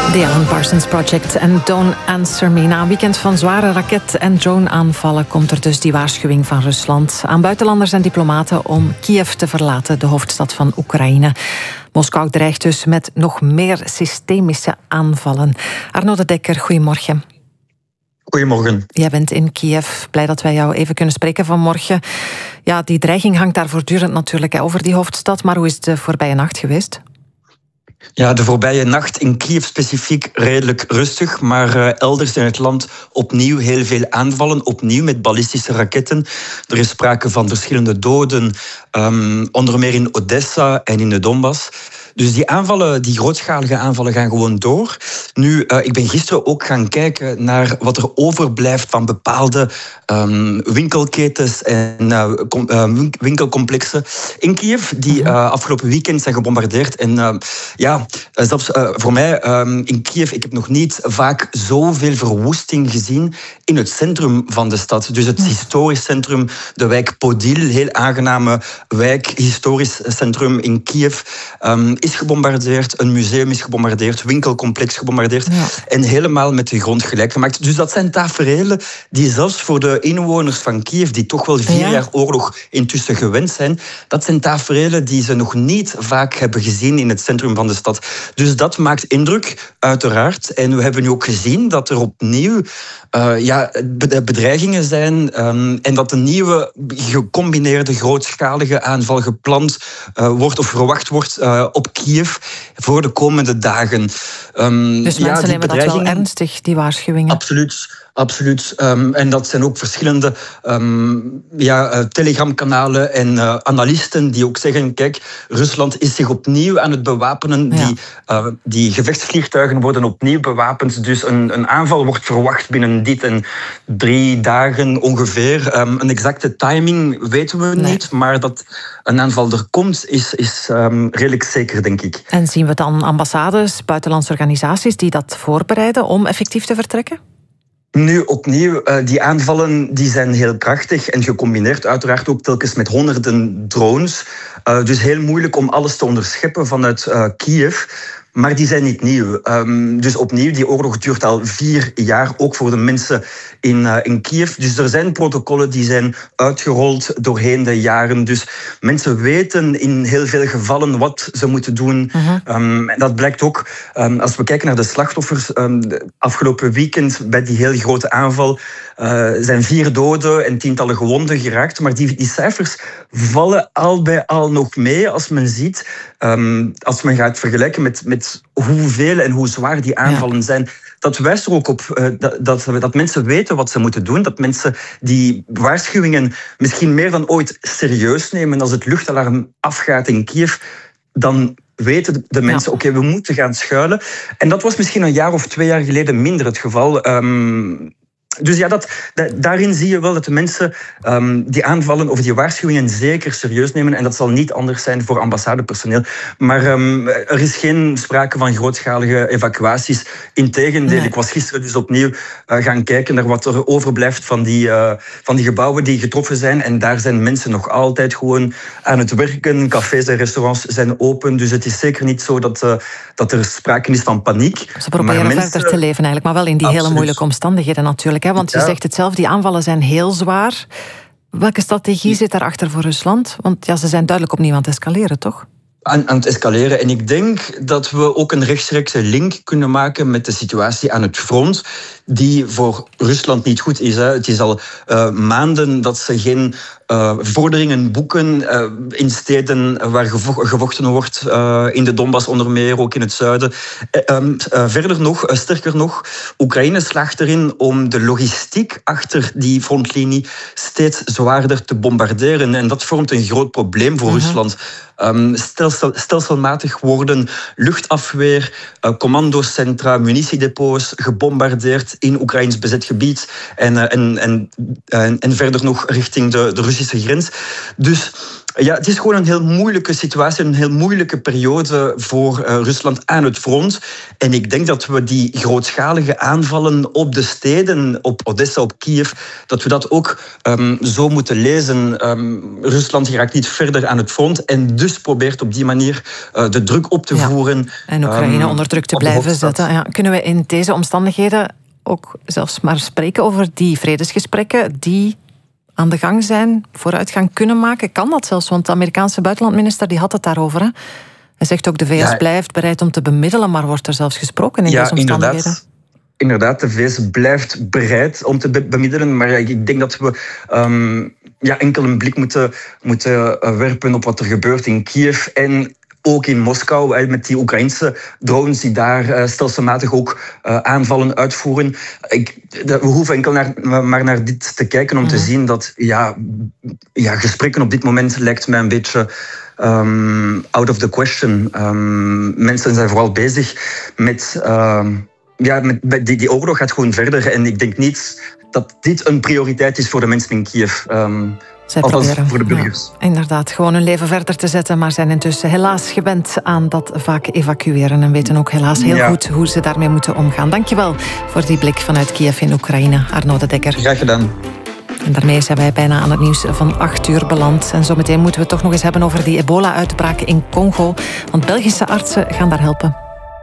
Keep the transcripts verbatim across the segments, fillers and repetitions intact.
The Alan Parsons Project en Don't Answer Me. Na een weekend van zware raket- en drone-aanvallen komt er dus die waarschuwing van Rusland aan buitenlanders en diplomaten om Kiev te verlaten, de hoofdstad van Oekraïne. Moskou dreigt dus met nog meer systemische aanvallen. Arno de Dekker, goedemorgen. Goedemorgen. Jij bent in Kiev. Blij dat wij jou even kunnen spreken vanmorgen. Ja, die dreiging hangt daar voortdurend natuurlijk over die hoofdstad, maar hoe is het de voorbije nacht geweest? Ja, de voorbije nacht in Kiev specifiek redelijk rustig, maar uh, elders in het land opnieuw heel veel aanvallen, opnieuw met ballistische raketten. Er is sprake van verschillende doden, um, onder meer in Odessa en in de Donbass. Dus die aanvallen, die grootschalige aanvallen gaan gewoon door. Nu, uh, ik ben gisteren ook gaan kijken naar wat er overblijft van bepaalde um, winkelketens en uh, com, uh, winkelcomplexen in Kiev, die uh, afgelopen weekend zijn gebombardeerd. En uh, ja, zelfs uh, voor mij um, in Kiev, ik heb nog niet vaak zoveel verwoesting gezien in het centrum van de stad. Dus het historisch centrum, de wijk Podil, heel aangename wijk, historisch centrum in Kiev, um, is gebombardeerd, een museum is gebombardeerd, winkelcomplex gebombardeerd ja. en helemaal met de grond gelijk gemaakt. Dus dat zijn taferelen die zelfs voor de inwoners van Kiev, die toch wel vier ja. jaar oorlog intussen gewend zijn, dat zijn taferelen die ze nog niet vaak hebben gezien in het centrum van de stad. Dus dat maakt indruk, uiteraard. En we hebben nu ook gezien dat er opnieuw uh, ja, bedreigingen zijn um, en dat een nieuwe gecombineerde grootschalige aanval gepland uh, wordt of verwacht wordt uh, op Kiev voor de komende dagen. Um, dus mensen ja, nemen dat wel ernstig, die waarschuwingen? Absoluut. Absoluut. Um, en dat zijn ook verschillende um, ja, uh, telegramkanalen en uh, analisten die ook zeggen, kijk, Rusland is zich opnieuw aan het bewapenen. Ja. Die, uh, die gevechtsvliegtuigen worden opnieuw bewapend. Dus een, een aanval wordt verwacht binnen dit en drie dagen ongeveer. Um, een exacte timing weten we nee. niet, maar dat een aanval er komt is, is um, redelijk zeker, denk ik. En zien we dan ambassades, buitenlandse organisaties die dat voorbereiden om effectief te vertrekken? Nu, opnieuw, die aanvallen die zijn heel krachtig en gecombineerd uiteraard ook telkens met honderden drones. Dus heel moeilijk om alles te onderscheppen vanuit uh, Kiev. Maar die zijn niet nieuw. Um, dus opnieuw, die oorlog duurt al vier jaar, ook voor de mensen in, uh, in Kiev. Dus er zijn protocollen die zijn uitgerold doorheen de jaren. Dus mensen weten in heel veel gevallen wat ze moeten doen. Uh-huh. Um, en dat blijkt ook, um, als we kijken naar de slachtoffers. Um, de afgelopen weekend bij die heel grote aanval uh, zijn vier doden en tientallen gewonden geraakt. Maar die, die cijfers vallen al bij al nog mee als men ziet, um, als men gaat vergelijken met, met hoeveel en hoe zwaar die aanvallen ja. zijn. Dat wijst er ook op uh, dat, dat, dat mensen weten wat ze moeten doen. Dat mensen die waarschuwingen misschien meer dan ooit serieus nemen. Als het luchtalarm afgaat in Kiev, dan weten de mensen, ja. oké, okay, we moeten gaan schuilen. En dat was misschien een jaar of twee jaar geleden minder het geval. Um, Dus ja, dat, dat, daarin zie je wel dat de mensen um, die aanvallen of die waarschuwingen zeker serieus nemen. En dat zal niet anders zijn voor ambassadepersoneel. Maar um, er is geen sprake van grootschalige evacuaties. Integendeel, nee. ik was gisteren dus opnieuw uh, gaan kijken naar wat er overblijft van die, uh, van die gebouwen die getroffen zijn. En daar zijn mensen nog altijd gewoon aan het werken. Cafés en restaurants zijn open. Dus het is zeker niet zo dat, uh, dat er sprake is van paniek. Ze proberen maar mensen... verder te leven eigenlijk, maar wel in die Absoluut. hele moeilijke omstandigheden natuurlijk. Hè? Want je ja. zegt het zelf, die aanvallen zijn heel zwaar. Welke strategie zit daarachter voor Rusland? Want ja, ze zijn duidelijk opnieuw aan het escaleren, toch? Aan, aan het escaleren. En ik denk dat we ook een rechtstreekse link kunnen maken met de situatie aan het front, die voor Rusland niet goed is. Hè. Het is al uh, maanden dat ze geen uh, vorderingen boeken uh, in steden waar gevo- gevochten wordt, uh, in de Donbass onder meer, ook in het zuiden. Uh, uh, verder nog, uh, sterker nog, Oekraïne slaagt erin om de logistiek achter die frontlinie steeds zwaarder te bombarderen. En dat vormt een groot probleem voor uh-huh. Rusland. Um, stelsel, stelselmatig worden luchtafweer, uh, commandocentra, munitiedepots gebombardeerd in Oekraïns bezet gebied en, uh, en, en, en, en verder nog richting de, de Russische grens. Dus Ja, het is gewoon een heel moeilijke situatie, een heel moeilijke periode voor uh, Rusland aan het front. En ik denk dat we die grootschalige aanvallen op de steden, op Odessa, op Kiev, dat we dat ook um, zo moeten lezen. Um, Rusland geraakt niet verder aan het front en dus probeert op die manier uh, de druk op te ja. voeren. En Oekraïne um, onder druk te blijven zetten. Ja, kunnen we in deze omstandigheden ook zelfs maar spreken over die vredesgesprekken die aan de gang zijn, vooruitgang kunnen maken? Kan dat zelfs? Want de Amerikaanse buitenlandminister die had het daarover. Hè? Hij zegt ook de V S ja, blijft bereid om te bemiddelen, maar wordt er zelfs gesproken in ja, deze omstandigheden? Inderdaad. Inderdaad, de V S blijft bereid om te bemiddelen, maar ik denk dat we um, ja, enkel een blik moeten, moeten werpen op wat er gebeurt in Kiev en ook in Moskou, met die Oekraïnse drones die daar stelselmatig ook aanvallen uitvoeren. Ik, we hoeven enkel naar, maar naar dit te kijken om mm. te zien dat ja, ja, gesprekken op dit moment lijkt mij een beetje um, out of the question. Um, mensen zijn vooral bezig met... Uh, ja, met die, die oorlog gaat gewoon verder en ik denk niet dat dit een prioriteit is voor de mensen in Kiev. Um, Zij proberen voor de burgers. Ja, inderdaad, gewoon hun leven verder te zetten, maar zijn intussen helaas gewend aan dat vaak evacueren en weten ook helaas heel ja. goed hoe ze daarmee moeten omgaan. Dankjewel voor die blik vanuit Kiev in Oekraïne, Arno de Dekker. Graag gedaan. En daarmee zijn wij bijna aan het nieuws van acht uur beland. En zometeen moeten we het toch nog eens hebben over die ebola-uitbraak in Congo, want Belgische artsen gaan daar helpen.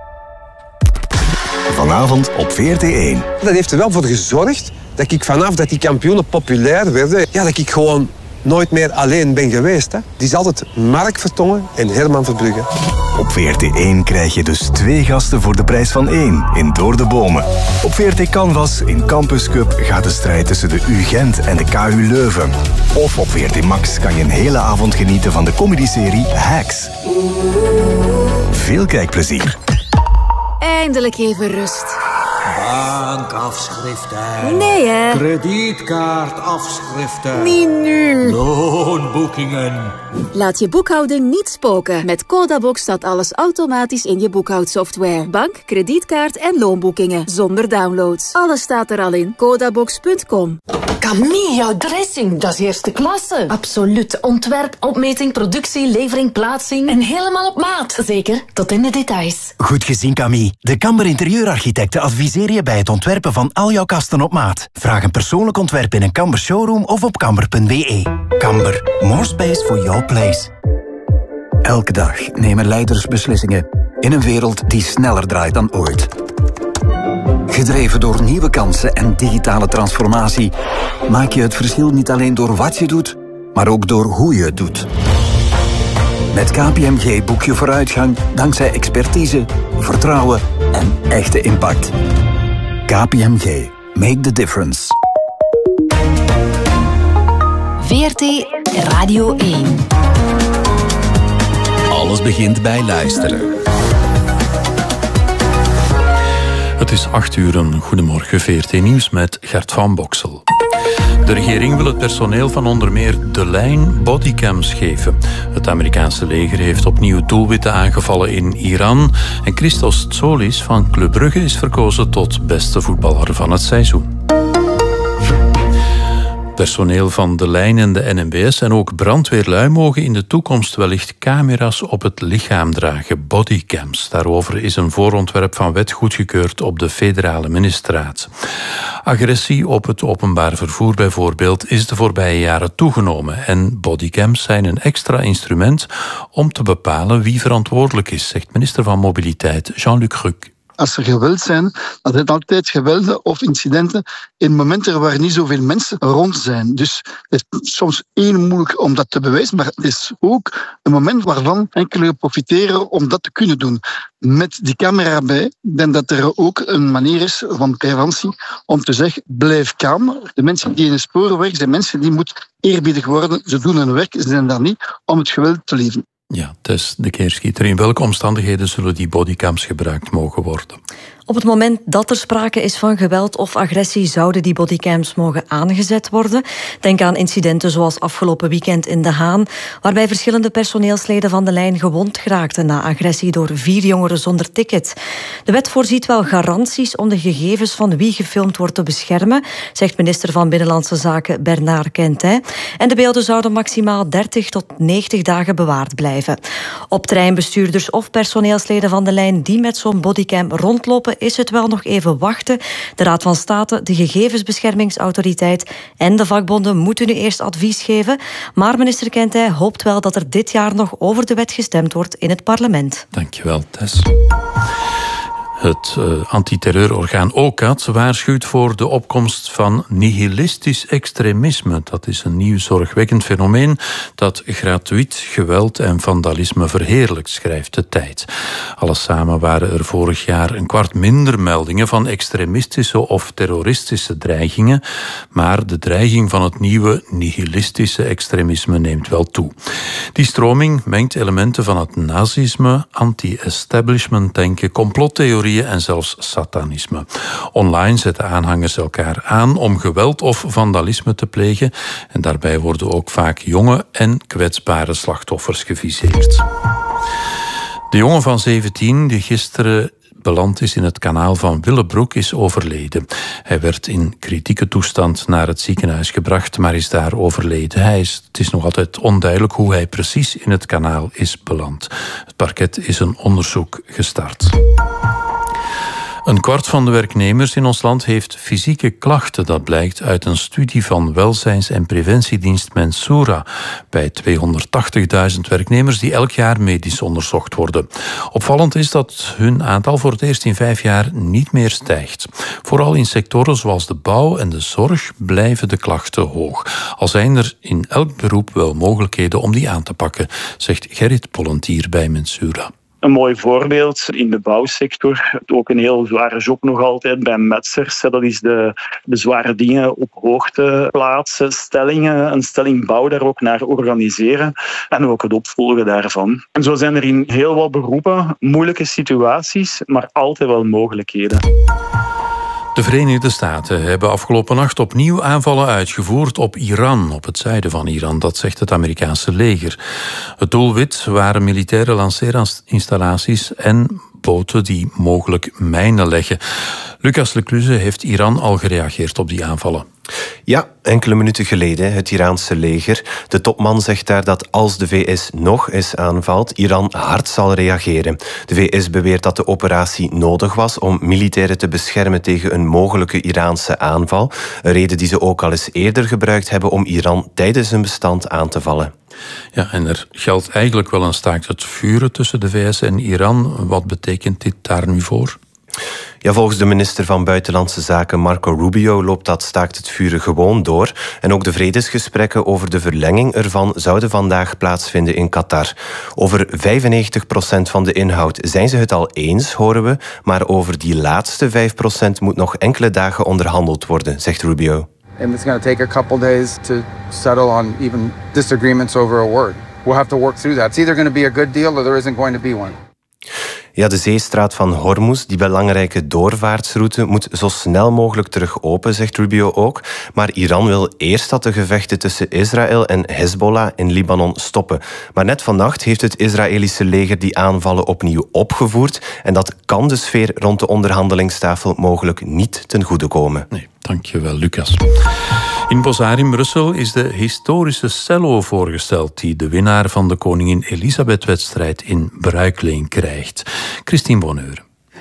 Vanavond op V R T één. Dat heeft er wel voor gezorgd dat ik vanaf dat die kampioenen populair werden, ja, dat ik gewoon nooit meer alleen ben geweest. Hè. Die is altijd Mark Vertongen en Herman Verbrugge. Op V R T één krijg je dus twee gasten voor de prijs van één in Door de Bomen. Op V R T Canvas in Campus Cup gaat de strijd tussen de U Gent en de K U Leuven. Of op V R T Max kan je een hele avond genieten van de comedyserie Hacks. Veel kijkplezier. Eindelijk even rust. Bankafschriften. Nee, hè? Kredietkaartafschriften. Niet nu. Loonboekingen. Laat je boekhouding niet spoken. Met Codabox staat alles automatisch in je boekhoudsoftware. Bank, kredietkaart en loonboekingen. Zonder downloads. Alles staat er al in. Codabox punt com. Camille, jouw dressing, dat is eerste klasse. Absoluut. Ontwerp, opmeting, productie, levering, plaatsing. En helemaal op maat. Zeker, tot in de details. Goed gezien, Camille. De Kamber Interieurarchitecten adviseren je bij het ontwerpen van al jouw kasten op maat. Vraag een persoonlijk ontwerp in een Kamber showroom of op kamber punt b e. Kamber. More space for your place. Elke dag nemen leiders beslissingen in een wereld die sneller draait dan ooit. Gedreven door nieuwe kansen en digitale transformatie maak je het verschil niet alleen door wat je doet, maar ook door hoe je het doet. Met K P M G boek je vooruitgang dankzij expertise, vertrouwen en echte impact. K P M G. Make the difference. V R T Radio één. Alles begint bij luisteren. Het is acht uur, een goedemorgen, V R T Nieuws met Gert van Boksel. De regering wil het personeel van onder meer De Lijn bodycams geven. Het Amerikaanse leger heeft opnieuw doelwitten aangevallen in Iran. En Christos Tsolis van Club Brugge is verkozen tot beste voetballer van het seizoen. Personeel van De Lijn en de N M B S en ook brandweerlui mogen in de toekomst wellicht camera's op het lichaam dragen, bodycams. Daarover is een voorontwerp van wet goedgekeurd op de federale ministerraad. Agressie op het openbaar vervoer bijvoorbeeld is de voorbije jaren toegenomen en bodycams zijn een extra instrument om te bepalen wie verantwoordelijk is, zegt minister van Mobiliteit Jean-Luc Ruck. Als er geweld zijn, dan zijn altijd gewelden of incidenten in momenten waar niet zoveel mensen rond zijn. Dus het is soms heel moeilijk om dat te bewijzen, maar het is ook een moment waarvan enkele profiteren om dat te kunnen doen. Met die camera bij, ik denk dat er ook een manier is van preventie om te zeggen, blijf kalm. De mensen die in de sporen werken, zijn mensen die moeten eerbiedig worden. Ze doen hun werk, ze zijn daar niet om het geweld te leven. Ja, Tess de Keerschieter. In welke omstandigheden zullen die bodycams gebruikt mogen worden? Op het moment dat er sprake is van geweld of agressie zouden die bodycams mogen aangezet worden. Denk aan incidenten zoals afgelopen weekend in De Haan, waarbij verschillende personeelsleden van de lijn gewond geraakten na agressie door vier jongeren zonder ticket. De wet voorziet wel garanties om de gegevens van wie gefilmd wordt te beschermen, zegt minister van Binnenlandse Zaken Bernard Quentin. En de beelden zouden maximaal dertig tot negentig dagen bewaard blijven. Op treinbestuurders of personeelsleden van de lijn die met zo'n bodycam rondlopen, is het wel nog even wachten. De Raad van State, de Gegevensbeschermingsautoriteit en de vakbonden moeten nu eerst advies geven. Maar minister Quentin hoopt wel dat er dit jaar nog over de wet gestemd wordt in het parlement. Dankjewel, Tess. Het uh, antiterreurorgaan O C A D waarschuwt voor de opkomst van nihilistisch extremisme. Dat is een nieuw zorgwekkend fenomeen dat gratuit geweld en vandalisme verheerlijkt, schrijft de Tijd. Alles samen waren er vorig jaar een kwart minder meldingen van extremistische of terroristische dreigingen, maar de dreiging van het nieuwe nihilistische extremisme neemt wel toe. Die stroming mengt elementen van het nazisme, anti-establishment denken, complottheorieën en zelfs satanisme. Online zetten aanhangers elkaar aan om geweld of vandalisme te plegen en daarbij worden ook vaak jonge en kwetsbare slachtoffers geviseerd. De jongen van zeventien die gisteren beland is in het kanaal van Willebroek is overleden. Hij werd in kritieke toestand naar het ziekenhuis gebracht, maar is daar overleden. Hij is, het is nog altijd onduidelijk hoe hij precies in het kanaal is beland. Het parket is een onderzoek gestart. Een kwart van de werknemers in ons land heeft fysieke klachten. Dat blijkt uit een studie van welzijns- en preventiedienst Mensura bij tweehonderdtachtigduizend werknemers die elk jaar medisch onderzocht worden. Opvallend is dat hun aantal voor het eerst in vijf jaar niet meer stijgt. Vooral in sectoren zoals de bouw en de zorg blijven de klachten hoog. Al zijn er in elk beroep wel mogelijkheden om die aan te pakken, zegt Gerrit Pollentier bij Mensura. Een mooi voorbeeld in de bouwsector. Ook een heel zware job nog altijd bij metsers. Dat is de, de zware dingen op hoogte plaatsen, stellingen, een stellingbouw daar ook naar organiseren en ook het opvolgen daarvan. En zo zijn er in heel wat beroepen moeilijke situaties, maar altijd wel mogelijkheden. De Verenigde Staten hebben afgelopen nacht opnieuw aanvallen uitgevoerd op Iran, op het zuiden van Iran. Dat zegt het Amerikaanse leger. Het doelwit waren militaire lanceerinstallaties en boten die mogelijk mijnen leggen. Lucas Lecluze, heeft Iran al gereageerd op die aanvallen? Ja, enkele minuten geleden, het Iraanse leger. De topman zegt daar dat als de V S nog eens aanvalt, Iran hard zal reageren. De V S beweert dat de operatie nodig was om militairen te beschermen tegen een mogelijke Iraanse aanval. Een reden die ze ook al eens eerder gebruikt hebben om Iran tijdens een bestand aan te vallen. Ja, en er geldt eigenlijk wel een staakt het vuren tussen de V S en Iran. Wat betekent dit daar nu voor? Ja, volgens de minister van Buitenlandse Zaken Marco Rubio loopt dat staakt het vuren gewoon door. En ook de vredesgesprekken over de verlenging ervan zouden vandaag plaatsvinden in Qatar. Over vijfennegentig procent van de inhoud zijn ze het al eens, horen we. Maar over die laatste vijf procent moet nog enkele dagen onderhandeld worden, zegt Rubio. And it's going to take a couple days to settle on even disagreements over a word. We'll have to work through that. It's either going to be a good deal or there isn't going to be one. Ja, de zeestraat van Hormuz, die belangrijke doorvaartsroute, moet zo snel mogelijk terug open, zegt Rubio ook. Maar Iran wil eerst dat de gevechten tussen Israël en Hezbollah in Libanon stoppen. Maar net vannacht heeft het Israëlische leger die aanvallen opnieuw opgevoerd. En dat kan de sfeer rond de onderhandelingstafel mogelijk niet ten goede komen. Nee, dankjewel, Lucas. In Bozar in Brussel is de historische cello voorgesteld die de winnaar van de Koningin Elisabeth-wedstrijd in bruikleen krijgt. Christine Bonheur.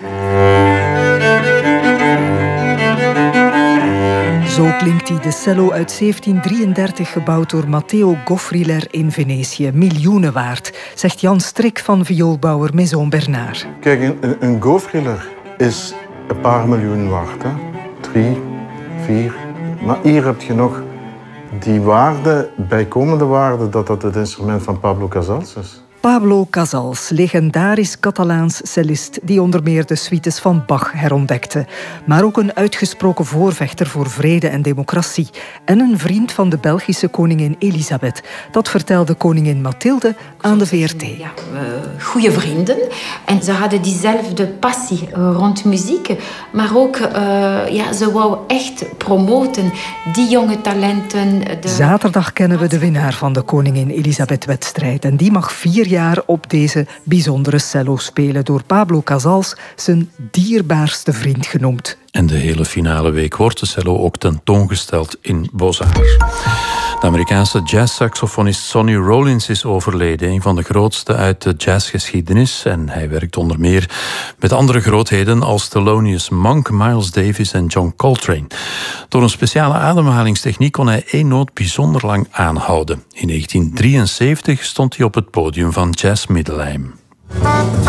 Zo klinkt die de cello uit zeventien drieëndertig, gebouwd door Matteo Goffriller in Venetië. Miljoenen waard, zegt Jan Strik van vioolbouwer Maison Bernard. Kijk, een, een Goffriller is een paar miljoen waard. Hè? Drie, vier. Maar hier heb je nog die waarde, bijkomende waarde, dat dat het instrument van Pablo Casals is. Pablo Casals, legendarisch Catalaans cellist die onder meer de suites van Bach herontdekte. Maar ook een uitgesproken voorvechter voor vrede en democratie. En een vriend van de Belgische koningin Elisabeth. Dat vertelde koningin Mathilde aan de V R T. Ja, uh, goede vrienden. En ze hadden diezelfde passie rond muziek. Maar ook, uh, ja, ze wou echt promoten die jonge talenten. De... Zaterdag kennen we de winnaar van de koningin Elisabeth-wedstrijd. En die mag vier jaar op deze bijzondere cello spelen. Door Pablo Casals zijn dierbaarste vriend genoemd. En de hele finale week wordt de cello ook tentoongesteld in Beaux-Arts. De Amerikaanse jazzsaxofonist Sonny Rollins is overleden. Een van de grootste uit de jazzgeschiedenis. En hij werkt onder meer met andere grootheden als Thelonious Monk, Miles Davis en John Coltrane. Door een speciale ademhalingstechniek kon hij één noot bijzonder lang aanhouden. In negentien drieënzeventig stond hij op het podium van Jazz Middelheim.